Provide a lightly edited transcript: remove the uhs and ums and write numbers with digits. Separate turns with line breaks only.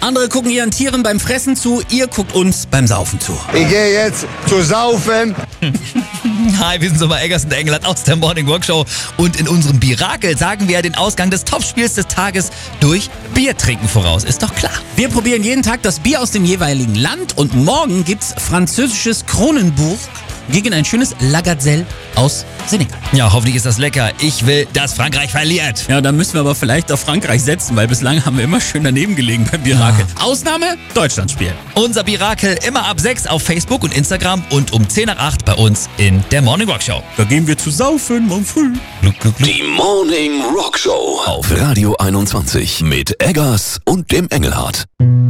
Andere gucken ihren Tieren beim Fressen zu, ihr guckt uns beim Saufen zu.
Ich gehe jetzt zu saufen.
Hi, wir sind so bei Eggers und Engelhardt aus der Morning Rock Show. Und in unserem Birakel sagen wir den Ausgang des Topspiels des Tages durch Biertrinken voraus. Ist doch klar.
Wir probieren jeden Tag das Bier aus dem jeweiligen Land und morgen gibt's französisches Kronenburg gegen ein schönes La Gazelle aus Senegal.
Ja, hoffentlich ist das lecker. Ich will, dass Frankreich verliert.
Ja, dann müssen wir aber vielleicht auf Frankreich setzen, weil bislang haben wir immer schön daneben gelegen beim Birakel. Ausnahme, Deutschland spielen.
Unser Birakel immer ab 6 auf Facebook und Instagram und um 10 nach 8 bei uns in der Morning Rock Show.
Da gehen wir zu saufen morgen früh.
Gluck, gluck, gluck.
Die Morning Rock Show auf Radio 21 mit Eggers und dem Engelhardt.